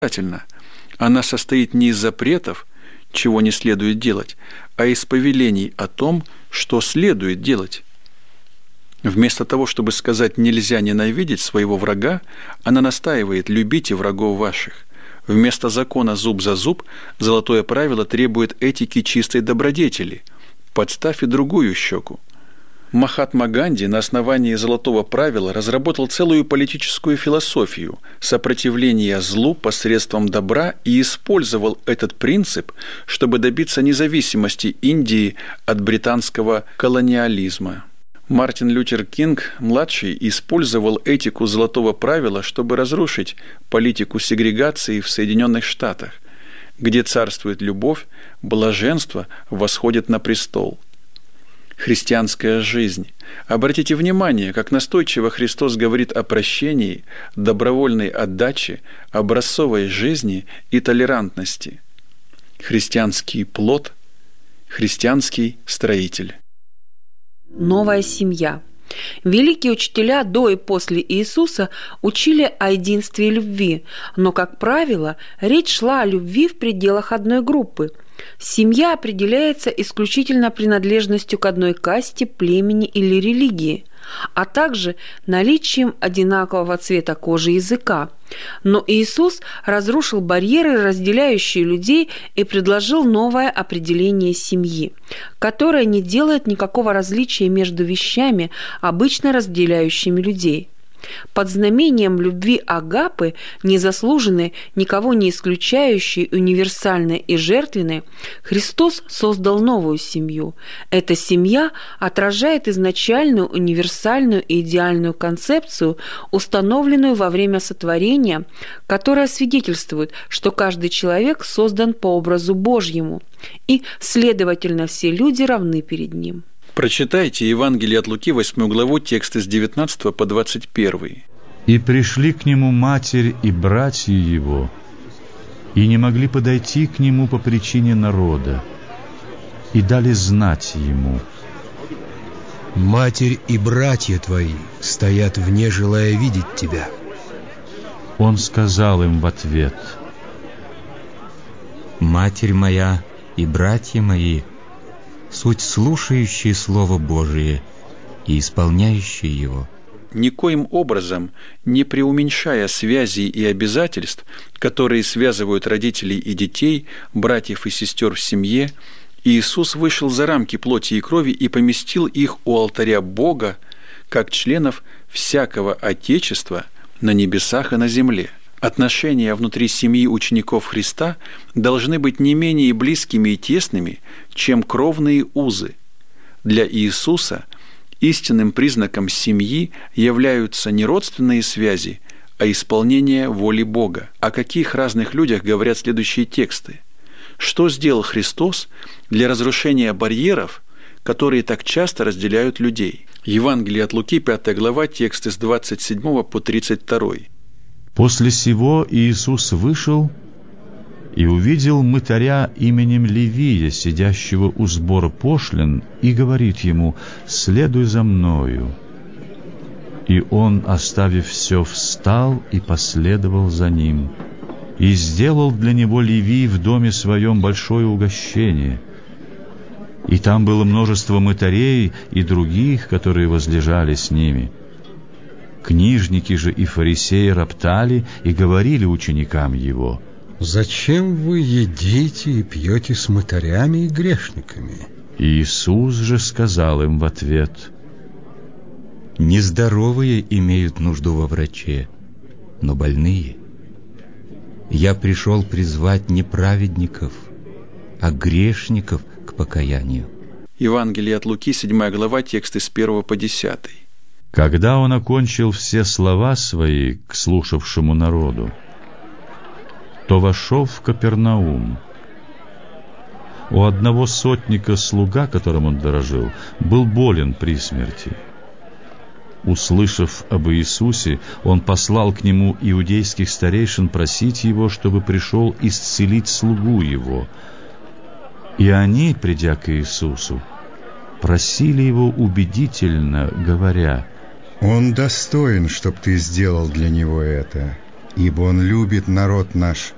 Она состоит не из запретов, чего не следует делать, а из повелений о том, что следует делать. Вместо того, чтобы сказать «нельзя ненавидеть своего врага», она настаивает «любите врагов ваших». Вместо закона «зуб за зуб» золотое правило требует этики чистой добродетели. Подставь и другую щеку. Махатма Ганди на основании золотого правила разработал целую политическую философию сопротивления злу посредством добра и использовал этот принцип, чтобы добиться независимости Индии от британского колониализма. Мартин Лютер Кинг-младший использовал этику золотого правила, чтобы разрушить политику сегрегации в Соединенных Штатах, где царствует любовь, блаженство восходит на престол. Христианская жизнь. Обратите внимание, как настойчиво Христос говорит о прощении, добровольной отдаче, образцовой жизни и толерантности. Христианский плод, христианский строитель. Новая семья. Великие учителя до и после Иисуса учили о единстве любви, но, как правило, речь шла о любви в пределах одной группы. Семья определяется исключительно принадлежностью к одной касте, племени или религии, а также наличием одинакового цвета кожи и языка. Но Иисус разрушил барьеры, разделяющие людей, и предложил новое определение семьи, которое не делает никакого различия между вещами, обычно разделяющими людей. Под знамением любви агапы, незаслуженной, никого не исключающей, универсальной и жертвенной, Христос создал новую семью. Эта семья отражает изначальную, универсальную и идеальную концепцию, установленную во время сотворения, которая свидетельствует, что каждый человек создан по образу Божьему, и, следовательно, все люди равны перед Ним. Прочитайте Евангелие от Луки, 8 главу, тексты с 19 по 21. «И пришли к нему матерь и братья его, и не могли подойти к нему по причине народа, и дали знать ему: Матерь и братья твои стоят вне, желая видеть тебя. Он сказал им в ответ: Матерь моя и братья мои — суть слушающие Слово Божие и исполняющие его». Никоим образом не преуменьшая связей и обязательств, которые связывают родителей и детей, братьев и сестер в семье, Иисус вышел за рамки плоти и крови и поместил их у алтаря Бога, как членов всякого Отечества на небесах и на земле. Отношения внутри семьи учеников Христа должны быть не менее близкими и тесными, чем кровные узы. Для Иисуса истинным признаком семьи являются не родственные связи, а исполнение воли Бога. О каких разных людях говорят следующие тексты? Что сделал Христос для разрушения барьеров, которые так часто разделяют людей? Евангелие от Луки, 5 глава, тексты с 27 по 32. «После сего Иисус вышел и увидел мытаря именем Левия, сидящего у сбора пошлин, и говорит ему: следуй за мною. И он, оставив все, встал и последовал за ним. И сделал для него Левий в доме своем большое угощение. И там было множество мытарей и других, которые возлежали с ними. Книжники же и фарисеи роптали и говорили ученикам его: Зачем вы едите и пьете с мытарями и грешниками? Иисус же сказал им в ответ: Нездоровые имеют нужду во враче, но больные. Я пришел призвать не праведников, а грешников к покаянию». Евангелие от Луки, 7 глава, тексты с 1 по 10. Когда он окончил все слова свои к слушавшему народу, то вошел в Капернаум. У одного сотника слуга, которым он дорожил, был болен при смерти. Услышав об Иисусе, он послал к нему иудейских старейшин просить его, чтобы пришел исцелить слугу его. И они, придя к Иисусу, просили его убедительно, говоря: Он достоин, чтоб ты сделал для него это, ибо он любит народ наш